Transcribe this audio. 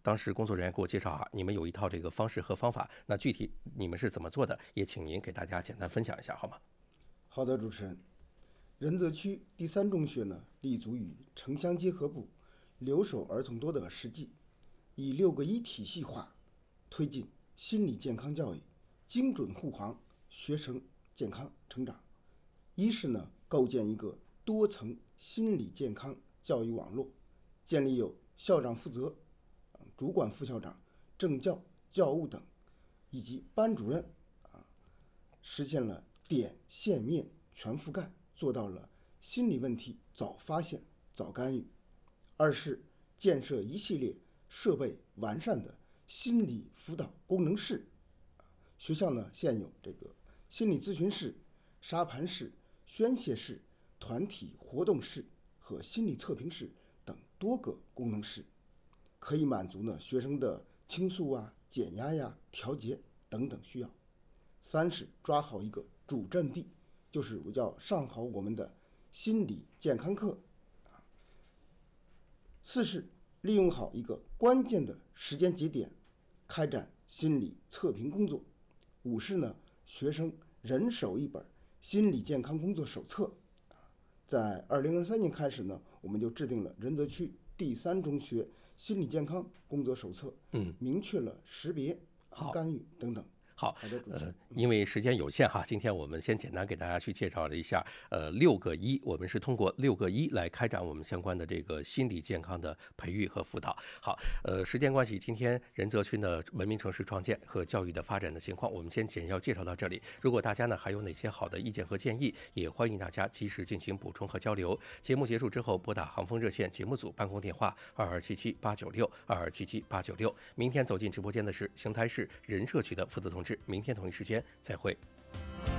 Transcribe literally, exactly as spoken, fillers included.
当时工作人员给我介绍啊，你们有一套这个方式和方法，那具体你们是怎么做的，也请您给大家简单分享一下好吗？ 好的，主持人。仁泽区第三中学呢，立足于城乡结合部、留守儿童多的实际，以六个一体系化推进心理健康教育，精准护航学生健康成长。一是呢，构建一个多层心理健康教育网络，建立有校长负责、主管副校长、政教、教务等，以及班主任啊，实现了点线面全覆盖，做到了心理问题早发现、早干预。二是建设一系列设备完善的心理辅导功能室，学校呢现有这个心理咨询室、沙盘室、宣泄室、团体活动室和心理测评室等多个功能室，可以满足呢学生的倾诉啊、减压呀、调节等等需要。三是抓好一个主阵地，就是要上好我们的心理健康课。四是利用好一个关键的时间节点，开展心理测评工作。五是呢，学生人手一本心理健康工作手册。在二零二三年开始呢，我们就制定了仁泽区第三中学心理健康工作手册， 嗯， 明确了识别、干预等等。 好， 好的，主持人。 呃，因为时间有限哈，今天我们先简单给大家去介绍了一下，呃，六个一，我们是通过六个一来开展我们相关的这个心理健康的培育和辅导。好，呃，时间关系，今天仁泽区的文明城市创建和教育的发展的情况，我们先简要介绍到这里。如果大家呢还有哪些好的意见和建议，也欢迎大家及时进行补充和交流。节目结束之后，拨打航风热线节目组办公电话二二七七八九六二二七七八九六。明天走进直播间的是邢台市仁社区的负责同志。明天同一时间再会。